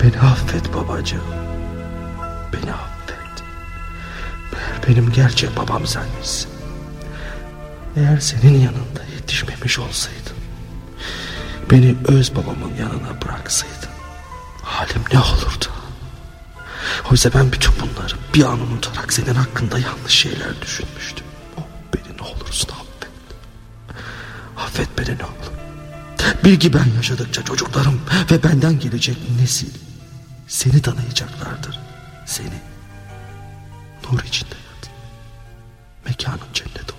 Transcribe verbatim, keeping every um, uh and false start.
Beni affet babacığım. Beni affet. Meğer benim gerçek babam senmişsin. Eğer senin yanında yetişmemiş olsaydım, beni öz babamın yanına bıraksaydın, halim ne olurdu? Oysa ben bütün bunları bir an unutarak senin hakkında yanlış şeyler düşünmüştüm. Oh, beni ne olursun affet. Affet beni ne olur. Bil ki ben yaşadıkça çocuklarım ve benden gelecek nesil seni tanıyacaklardır. Seni nur içinde yat. Mekanın cennet